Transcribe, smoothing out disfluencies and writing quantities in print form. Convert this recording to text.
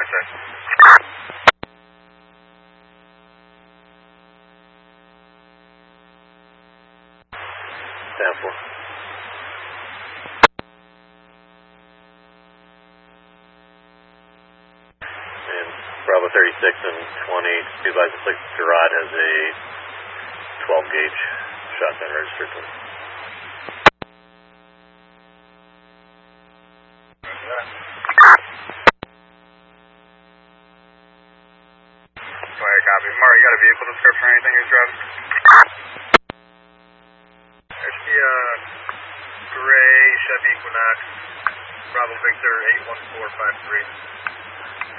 check. 10-4. And Bravo 36 and 20, supervise the Six Gerard has a 12 gauge shotgun registered to him. Copy. Murray, you got a vehicle description or anything you're driving? There's the gray Chevy Equinox, Bravo Victor 81453.